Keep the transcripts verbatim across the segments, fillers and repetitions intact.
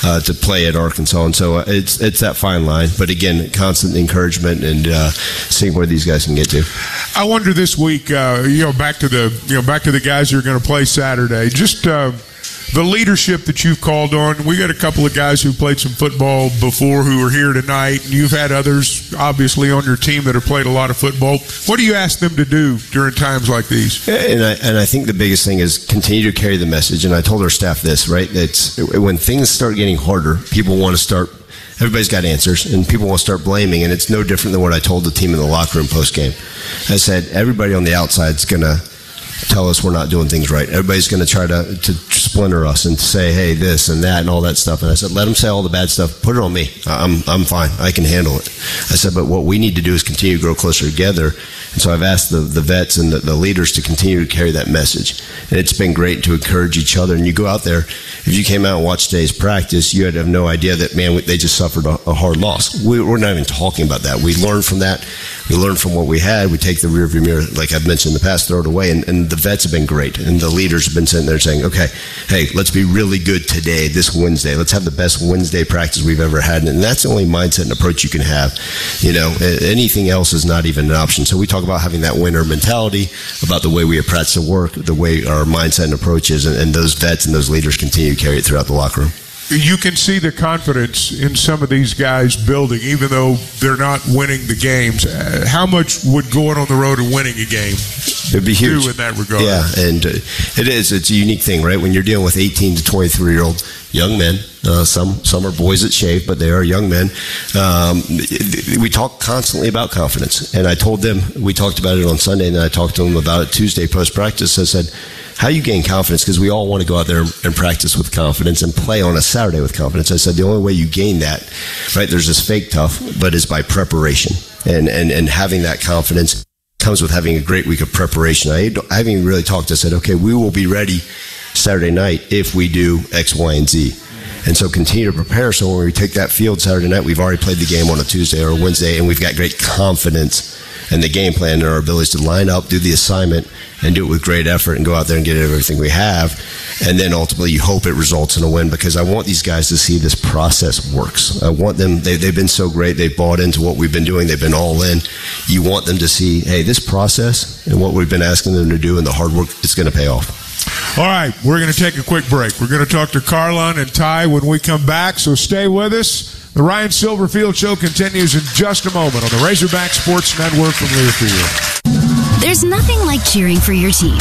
uh, to play at Arkansas. And so uh, it's it's that fine line. But again, constant encouragement and uh, seeing where these guys can get to. I wonder this week, uh, you know, back to the you know back to the guys who are going to play Saturday. Just uh, the leadership that you've called on. We got a couple of guys who played some football before who are here tonight, and you've had others obviously on your team that have played a lot of football. What do you ask them to do during times like these? And I, and I think the biggest thing is continue to carry the message. And I told our staff this, right? It's when things start getting harder, people want to start. Everybody's got answers, and people will start blaming, and it's no different than what I told the team in the locker room post-game. I said, everybody on the outside is going to tell us we're not doing things right. Everybody's going to try to to splinter us and say, hey, this and that and all that stuff. And I said, let them say all the bad stuff. Put it on me. I'm I'm fine. I can handle it. I said, but what we need to do is continue to grow closer together. And so I've asked the, the vets and the, the leaders to continue to carry that message. And it's been great to encourage each other. And you go out there, if you came out and watched today's practice, you had to have no idea that, man, they just suffered a, a hard loss. We, we're not even talking about that. We learned from that. We learn from what we had. We take the rearview mirror, like I've mentioned in the past, throw it away. And, and the vets have been great. And the leaders have been sitting there saying, okay, hey, let's be really good today, this Wednesday. Let's have the best Wednesday practice we've ever had. And that's the only mindset and approach you can have. You know, anything else is not even an option. So we talk about having that winner mentality, about the way we approach the work, the way our mindset and approach is. And, and those vets and those leaders continue to carry it throughout the locker room. You can see the confidence in some of these guys building, even though they're not winning the games. Uh, how much would going on the road and winning a game It'd be huge. do in that regard? Yeah, and uh, it is. It's a unique thing, right? When you're dealing with eighteen to twenty-three-year-old young men, uh, some some are boys that shave, but they are young men. Um, we talk constantly about confidence, and I told them, we talked about it on Sunday, and then I talked to them about it Tuesday post-practice. I said, how you gain confidence, because we all want to go out there and practice with confidence and play on a Saturday with confidence. I said the only way you gain that, right, there's this fake tough, but it's by preparation. And, and, and having that confidence comes with having a great week of preparation. I, I haven't even really talked. I said, okay, we will be ready Saturday night if we do X, Y, and Z. And so continue to prepare so when we take that field Saturday night, we've already played the game on a Tuesday or a Wednesday, and we've got great confidence in the game plan and our abilities to line up, do the assignment, and do it with great effort and go out there and get everything we have. And then ultimately you hope it results in a win, because I want these guys to see this process works. I want them, they, they've been so great. They've bought into what we've been doing. They've been all in. You want them to see, hey, this process and what we've been asking them to do and the hard work, it's going to pay off. All right, we're going to take a quick break. We're going to talk to Carlon and Ty when we come back, so stay with us. The Ryan Silverfield Show continues in just a moment on the Razorback Sports Network from Learfield. There's nothing like cheering for your team.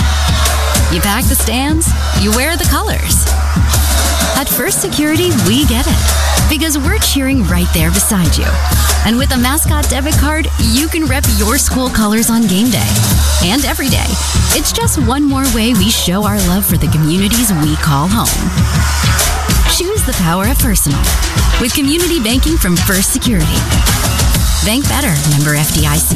You pack the stands, you wear the colors. At First Security, we get it, because we're cheering right there beside you. And with a Mascot debit card, you can rep your school colors on game day and every day. It's just one more way we show our love for the communities we call home. Choose the power of personal with community banking from First Security. Bank better, member F D I C.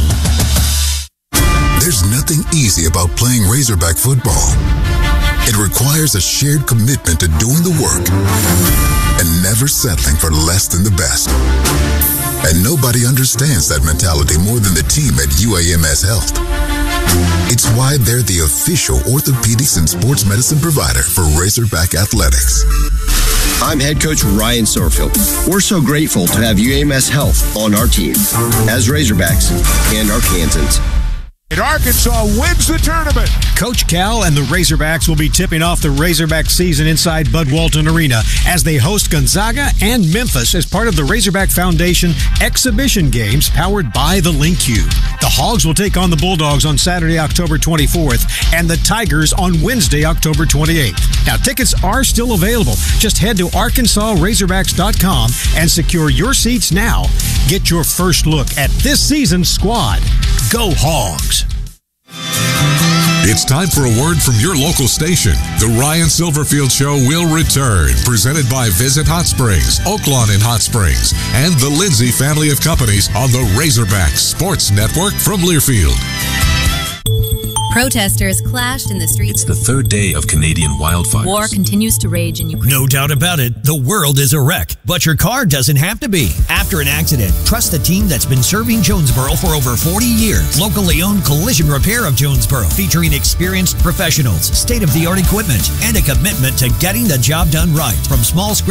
There's nothing easy about playing Razorback football. It requires a shared commitment to doing the work and never settling for less than the best. And nobody understands that mentality more than the team at U A M S Health. It's why they're the official orthopedics and sports medicine provider for Razorback Athletics. I'm head coach Ryan Silverfield. We're so grateful to have U A M S Health on our team as Razorbacks and Arkansans. Arkansas wins the tournament. Coach Cal and the Razorbacks will be tipping off the Razorback season inside Bud Walton Arena as they host Gonzaga and Memphis as part of the Razorback Foundation exhibition games powered by the Link Cube. The Hogs will take on the Bulldogs on Saturday, October twenty-fourth, and the Tigers on Wednesday, October twenty-eighth. Now, tickets are still available. Just head to Arkansas Razorbacks dot com and secure your seats now. Get your first look at this season's squad. Go Hogs! It's time for a word from your local station. The Ryan Silverfield Show will return, presented by Visit Hot Springs, Oaklawn in Hot Springs, and the Lindsay family of companies on the Razorback Sports Network from Learfield. Protesters clashed in the streets. It's the third day of Canadian wildfires. War continues to rage in Ukraine. No doubt about it, the world is a wreck, but your car doesn't have to be. After an accident, trust the team that's been serving Jonesboro for over forty years. Locally owned Collision Repair of Jonesboro, featuring experienced professionals, state-of-the-art equipment, and a commitment to getting the job done right. From small